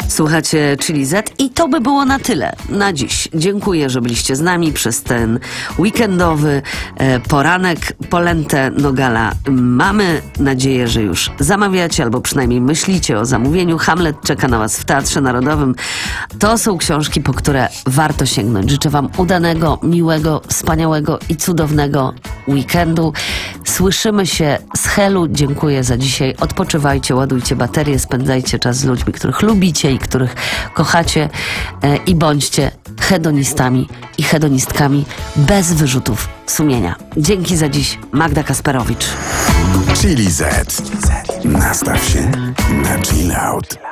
Słuchacie Chili Z i to by było na tyle na dziś. Dziękuję, że byliście z nami przez ten weekendowy poranek. Polentę Nogala mamy nadzieję, że już zamawiacie albo przynajmniej myślicie o zamówieniu. Hamlet czeka na was w Teatrze Narodowym. To są książki, po które warto sięgnąć. Życzę wam udanego, miłego, wspaniałego i cudownego weekendu. Słyszymy się z Helu. Dziękuję za dzisiaj. Odpoczywajcie, ładujcie baterie, spędzajcie czas z ludźmi, których lubicie i których kochacie i bądźcie hedonistami i hedonistkami bez wyrzutów sumienia. Dzięki za dziś. Magda Kasperowicz. Chili Z. Nastaw się na chill out.